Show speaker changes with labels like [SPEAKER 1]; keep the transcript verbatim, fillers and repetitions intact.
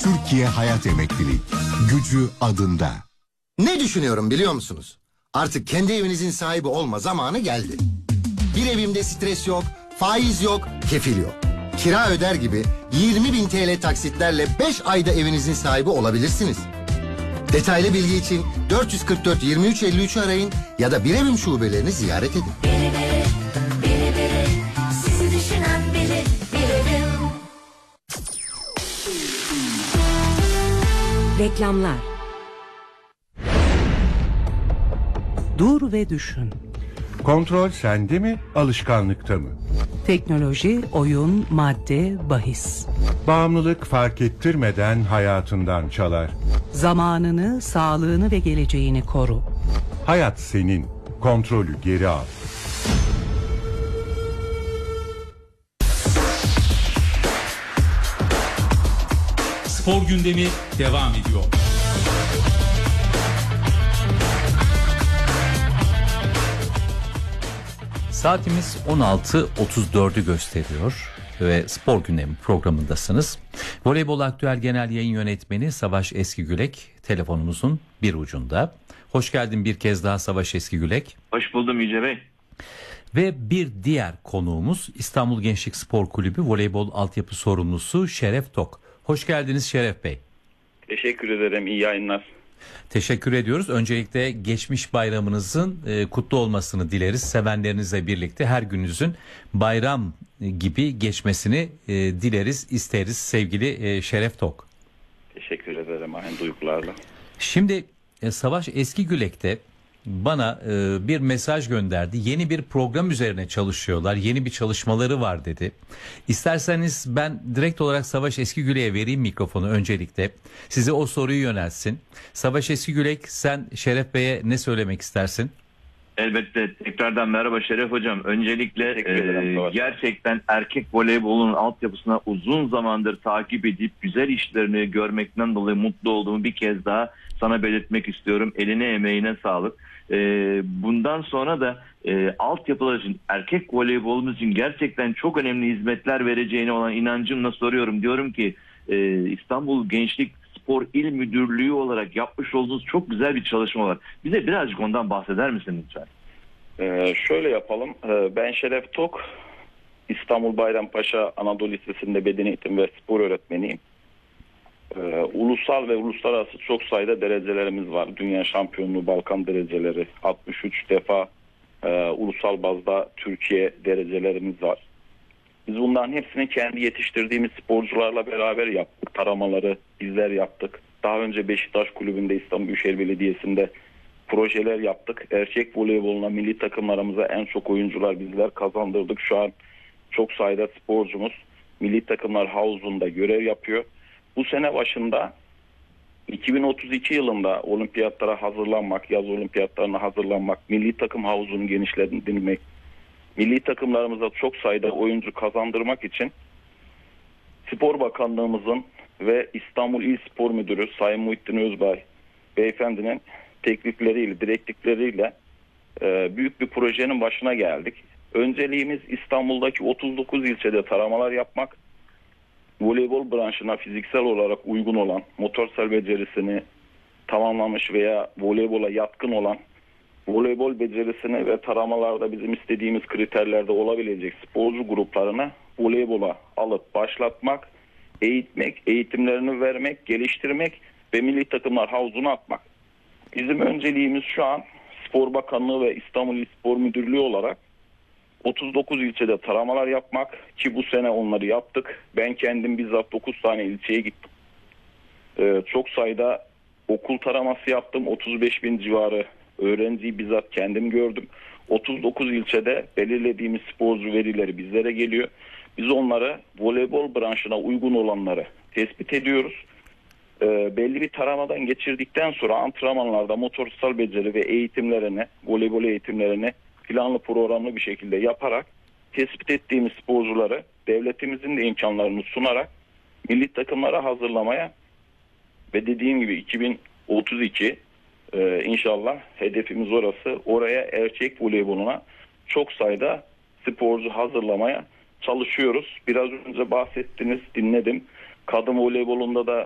[SPEAKER 1] Türkiye Hayat Emeklilik. Gücü adında.
[SPEAKER 2] Ne düşünüyorum biliyor musunuz? Artık kendi evinizin sahibi olma zamanı geldi. Bir evimde stres yok, faiz yok, kefil yok. Kira öder gibi yirmi bin T L taksitlerle beş ayda evinizin sahibi olabilirsiniz. Detaylı bilgi için dört yüz kırk dört yirmi üç elli üç'ü arayın ya da bir evim şubelerini ziyaret edin.
[SPEAKER 3] Biri biri, biri biri, sizi düşünen biri, bir evim.
[SPEAKER 4] Reklamlar. Dur ve düşün.
[SPEAKER 5] Kontrol sende mi, alışkanlıkta mı?
[SPEAKER 4] Teknoloji, oyun, madde, bahis.
[SPEAKER 5] Bağımlılık fark ettirmeden hayatından çalar.
[SPEAKER 4] Zamanını, sağlığını ve geleceğini koru.
[SPEAKER 5] Hayat senin, kontrolü geri al.
[SPEAKER 6] Spor gündemi devam ediyor.
[SPEAKER 7] Saatimiz on altı otuz dörd'ü gösteriyor ve Spor Gündemi programındasınız. Voleybol Aktüel Genel Yayın Yönetmeni Savaş Eskigülek telefonumuzun bir ucunda. Hoş geldin bir kez daha Savaş Eskigülek.
[SPEAKER 8] Hoş buldum Yüce Bey.
[SPEAKER 7] Ve bir diğer konuğumuz İstanbul Gençlik Spor Kulübü voleybol altyapı sorumlusu Şeref Tok. Hoş geldiniz Şeref Bey.
[SPEAKER 8] Teşekkür ederim, iyi yayınlar.
[SPEAKER 7] Teşekkür ediyoruz. Öncelikle geçmiş bayramınızın e, kutlu olmasını dileriz. Sevenlerinizle birlikte her gününüzün bayram gibi geçmesini e, dileriz, isteriz sevgili e, Şeref Tok.
[SPEAKER 8] Teşekkür ederim aynı duygularla.
[SPEAKER 7] Şimdi e, Savaş Eskigülek'te bana e, bir mesaj gönderdi. Yeni bir program üzerine çalışıyorlar. Yeni bir çalışmaları var dedi. İsterseniz ben direkt olarak Savaş Eskigülek'e vereyim mikrofonu öncelikle. Size o soruyu yöneltsin. Savaş Eskigülek, sen Şeref Bey'e ne söylemek istersin?
[SPEAKER 8] Elbette tekrardan merhaba Şeref Hocam. Öncelikle e, gerçekten erkek voleybolunun altyapısına uzun zamandır takip edip güzel işlerini görmekten dolayı mutlu olduğumu bir kez daha sana belirtmek istiyorum. Eline emeğine sağlık. E, bundan sonra da e, altyapılar için, erkek voleybolumuz için gerçekten çok önemli hizmetler vereceğine olan inancımla soruyorum. Diyorum ki e, İstanbul Gençlik Spor İl Müdürlüğü olarak yapmış olduğunuz çok güzel bir çalışma var. Bize birazcık ondan bahseder misin lütfen?
[SPEAKER 9] Ee, şöyle yapalım. Ee, ben Şeref Tok, İstanbul Bayrampaşa Anadolu Lisesi'nde beden eğitimi ve spor öğretmeniyim. Ee, ulusal ve uluslararası çok sayıda derecelerimiz var. Dünya şampiyonluğu, Balkan dereceleri, altmış üç defa e, ulusal bazda Türkiye derecelerimiz var. Biz bunların hepsini kendi yetiştirdiğimiz sporcularla beraber yaptık. Taramaları bizler yaptık. Daha önce Beşiktaş Kulübü'nde, İstanbul Büyükşehir Belediyesi'nde projeler yaptık. Erkek voleyboluna, milli takımlarımıza en çok oyuncular bizler kazandırdık. Şu an çok sayıda sporcumuz milli takımlar havuzunda görev yapıyor. Bu sene başında iki bin otuz iki yılında olimpiyatlara hazırlanmak, yaz olimpiyatlarına hazırlanmak, milli takım havuzunu genişletmek, milli takımlarımıza çok sayıda oyuncu kazandırmak için Spor Bakanlığımızın ve İstanbul İl Spor Müdürü Sayın Muhittin Özbay beyefendinin teklifleriyle, direktifleriyle e, büyük bir projenin başına geldik. Önceliğimiz İstanbul'daki otuz dokuz ilçede taramalar yapmak, voleybol branşına fiziksel olarak uygun olan, motorsel becerisini tamamlamış veya voleybola yatkın olan, voleybol becerisini ve taramalarda bizim istediğimiz kriterlerde olabilecek sporcu gruplarını voleybola alıp başlatmak, eğitmek, eğitimlerini vermek, geliştirmek ve milli takımlar havuzuna atmak. Bizim önceliğimiz şu an Spor Bakanlığı ve İstanbul İl Spor Müdürlüğü olarak otuz dokuz ilçede taramalar yapmak, ki bu sene onları yaptık. Ben kendim bizzat dokuz tane ilçeye gittim. Ee, çok sayıda okul taraması yaptım. otuz beş bin civarı öğrenciyi bizzat kendim gördüm. otuz dokuz ilçede belirlediğimiz sporcu verileri bizlere geliyor. Biz onları voleybol branşına uygun olanları tespit ediyoruz. E, belli bir taramadan geçirdikten sonra antrenmanlarda motorsal beceri ve eğitimlerini, voleybol eğitimlerini planlı programlı bir şekilde yaparak tespit ettiğimiz sporcuları devletimizin de imkanlarını sunarak milli takımlara hazırlamaya ve dediğim gibi iki bin otuz iki e, inşallah hedefimiz orası. Oraya erkek voleyboluna çok sayıda sporcu hazırlamaya çalışıyoruz. Biraz önce bahsettiniz, dinledim. Kadın voleybolunda da